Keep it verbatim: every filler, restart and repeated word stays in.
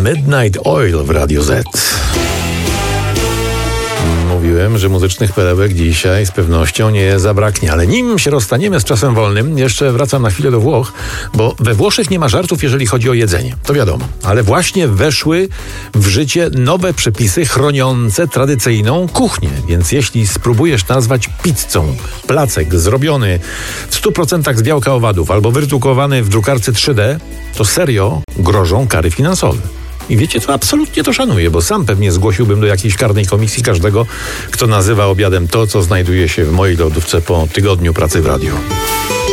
Midnight Oil w Radio Z. Mówiłem, że muzycznych perełek dzisiaj z pewnością nie zabraknie, ale nim się rozstaniemy z czasem wolnym, jeszcze wracam na chwilę do Włoch, bo we Włoszech nie ma żartów, jeżeli chodzi o jedzenie. To wiadomo, ale właśnie weszły w życie nowe przepisy chroniące tradycyjną kuchnię, więc jeśli spróbujesz nazwać pizzą placek zrobiony w stu procentach z białka owadów albo wydrukowany w drukarce trzy D, to serio grożą kary finansowe. I wiecie co? Absolutnie to szanuję, bo sam pewnie zgłosiłbym do jakiejś karnej komisji każdego, kto nazywa obiadem to, co znajduje się w mojej lodówce po tygodniu pracy w radiu.